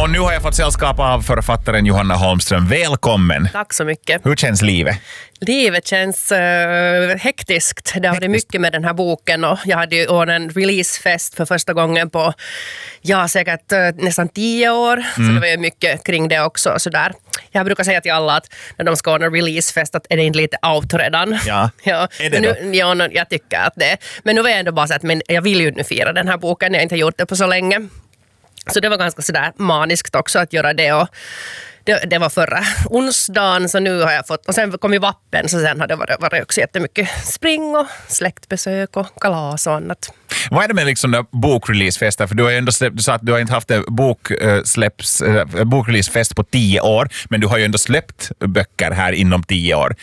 Och nu har jag fått sällskap av författaren Johanna Holmström. Välkommen! Tack så mycket. Hur känns livet? Livet känns hektiskt. Det har varit mycket med den här boken och jag hade ju ordnat en releasefest för första gången på säkert nästan 10 år. Så det var ju mycket kring det också. Sådär. Jag brukar säga till alla att när de ska ordna releasefest att är det inte lite out redan. Ja. Är det nu, jag tycker att det är. Men nu var jag ändå bara så att jag vill ju nu fira den här boken. Jag har inte gjort det på så länge. Så det var ganska sådär maniskt också att göra det och det var förra onsdagen så nu har jag fått, och sen kom ju vappen så sen har det varit också jättemycket spring och släktbesök och kalas och annat. Vad är det med liksom bokreleasefester? För du har ju ändå du sa att du har inte haft en bokreleasefest på 10 år, men du har ju ändå släppt böcker här inom 10 år.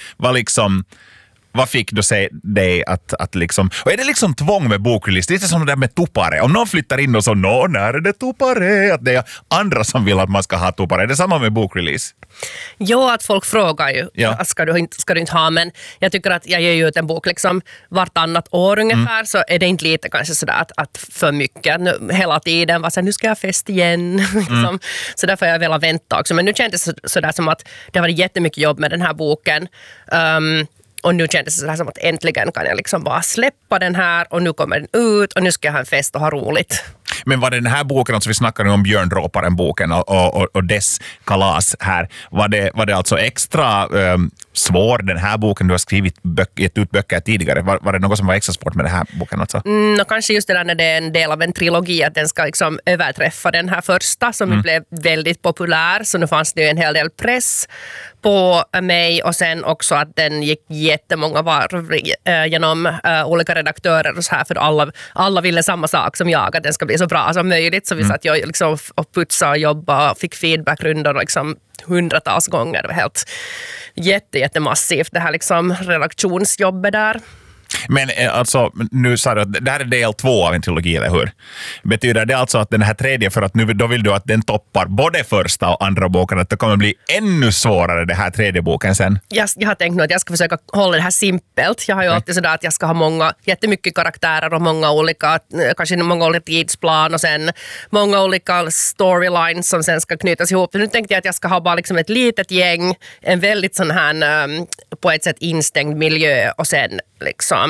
Vad fick du säga dig att liksom... Och är det liksom tvång med bokrelease? Det är som det där med tupare. Om någon flyttar in och så, när är det tupare? Att det är andra som vill att man ska ha tupare. Är det samma med bokrelease? Ja, att folk frågar ju. Ja. Ska du inte ha? Men jag tycker att jag ger ju ut en bok liksom vartannat år ungefär. Så är det inte lite kanske sådär att för mycket. Nu, hela tiden var så här, nu ska jag fest igen. Liksom. Så därför har jag velat vänta också. Men nu kändes det sådär som att det har varit jättemycket jobb med den här boken. Och nu kändes det som att äntligen kan jag liksom bara släppa den här och nu kommer den ut och nu ska jag ha en fest och ha roligt. Men var det den här boken, alltså vi snackade om Björndråparen-boken och dess kalas här, var det alltså extra svår den här boken? Du har gett ut böcker tidigare. Var det något som var extra svårt med den här boken? Alltså? Kanske just det där när det är en del av en trilogi att den ska liksom överträffa den här första som blev väldigt populär, så nu fanns det ju en hel del press på mig och sen också att den gick jättemånga varv genom olika redaktörer och så här, för alla ville samma sak som jag, att den ska bli så bra som möjligt, så vi satt jag liksom och putsade och jobbade och fick feedbackrundor liksom hundratals gånger. Det var helt jättemassivt det här liksom redaktionsjobbet där. Men alltså, nu sa du att det här är del 2 av en trilogi, eller hur? Betyder det alltså att den här tredje, för att nu då vill du att den toppar både första och andra boken, att det kommer bli ännu svårare det här tredje boken sen? Jag har tänkt nu att jag ska försöka hålla det här simpelt. Jag har ju alltid sådär att jag ska ha jättemycket karaktärer och många olika tidsplan och sen många olika storylines som sen ska knytas ihop. Nu tänkte jag att jag ska ha bara liksom ett litet gäng, en väldigt sån här på ett sätt instängd miljö och sen liksom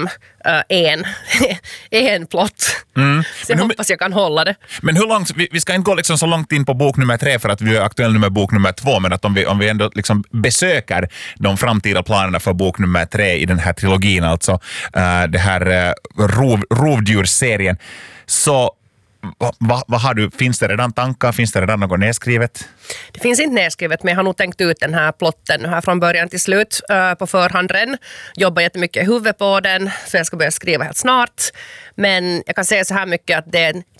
en plott. Så jag hoppas jag kan hålla det. Men hur långt, vi ska inte gå liksom så långt in på bok nummer 3 för att vi är aktuell med bok nummer 2, men att om vi ändå liksom besöker de framtida planerna för bok nummer 3 i den här trilogin, alltså det här rovdjursserien, så vad har du? Finns det redan tankar? Finns det redan något nedskrivet? Det finns inte nedskrivet, men jag har nog tänkt ut den här plotten här från början till slut på förhand redan. Jobbar jättemycket i huvudet på den, så jag ska börja skriva helt snart. Men jag kan säga så här mycket att det är en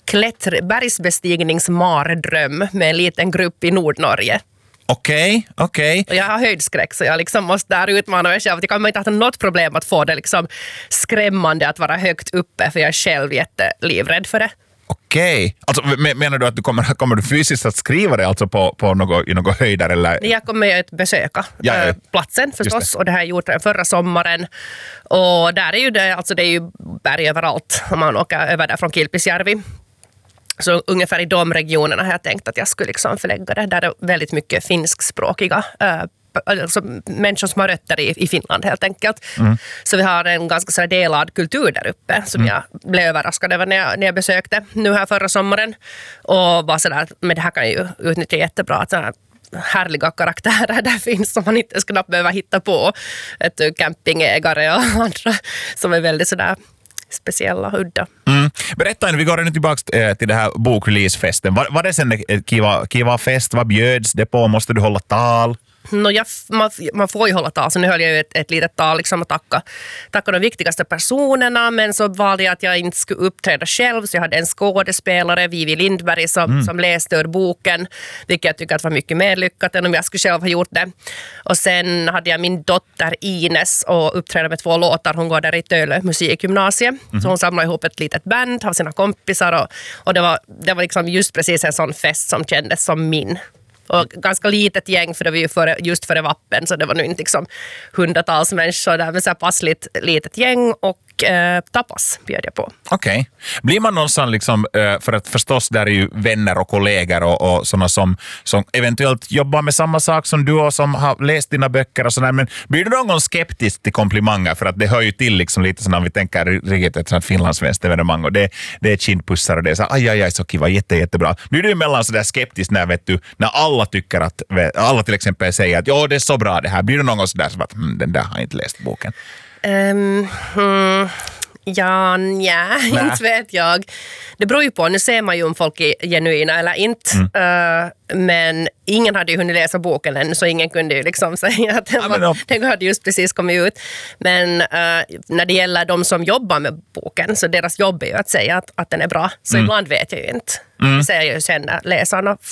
bergsbestigningsmardröm med en liten grupp i Nordnorge. Okej. Och jag har höjdskräck, så jag liksom måste där utmana mig själv. Jag kan inte ha något problem att få det liksom skrämmande att vara högt uppe, för jag är själv jättelivrädd för det. Okej. Alltså, menar du att du kommer du fysiskt att skriva det alltså på något höjder? Eller? Jag kommer ju att besöka platsen förstås, och det här är gjort förra sommaren. Och där är ju det är ju berg överallt om man åker över där från Kilpisjärvi. Så ungefär i de regionerna har jag tänkt att jag skulle liksom förlägga det. Där är väldigt mycket finskspråkiga alltså människor som har rötter i Finland helt enkelt. Så vi har en ganska så delad kultur där uppe som jag blev överraskad över när jag besökte nu här förra sommaren. Och var sådär, men det här kan ju utnyttja jättebra att sådana härliga karaktärer där finns som man inte knappt behöver hitta på. Ett campingägare och andra som är väldigt sådär speciella och udda. Berätta, vi går nu tillbaka till det här bokreleasefesten. Var det sen kiva fest? Vad bjöds det på? Måste du hålla tal? Man får ju hålla tal, så nu höll jag ju ett litet tal liksom och tacka de viktigaste personerna, men så valde jag att jag inte skulle uppträda själv, så jag hade en skådespelare, Vivi Lindberg, som läste ur boken, vilket jag tycker att var mycket mer lyckat än om jag skulle själv ha gjort det. Och sen hade jag min dotter Ines och uppträdde med 2 låtar. Hon går där i Tölö musikgymnasium, så hon samlade ihop ett litet band av sina kompisar och det var liksom just precis en sån fest som kändes som min. Och ganska litet gäng, för det var ju före vappen, så det var nu inte liksom hundratals människor där, men så här passligt litet gäng. Och tapas bjöd jag på. Okej. Blir man någonstans liksom, för att förstås där är ju vänner och kollegor och sådana som eventuellt jobbar med samma sak som du och som har läst dina böcker och sådär, men blir du någon gång skeptisk till komplimanger? För att det hör ju till liksom lite sådana, vi tänker riktigt ett sådant finlandssvenskt evenemang och det är kindpussar och det är så aj, så kiva, jättebra. Blir du emellan sådär skeptisk när alla tycker att, alla till exempel säger att ja, det är så bra det här. Blir du någon gång sådär så att den där har inte läst boken? Ja, inte vet jag. Det beror ju på, nu ser man ju om folk är genuina eller inte. Men ingen hade ju hunnit läsa boken än, så ingen kunde ju liksom säga att den hade just precis kommit ut. Men när det gäller de som jobbar med boken, så deras jobb är ju att säga att den är bra. Så ibland vet jag ju inte. Det säger jag ju sen när läsarna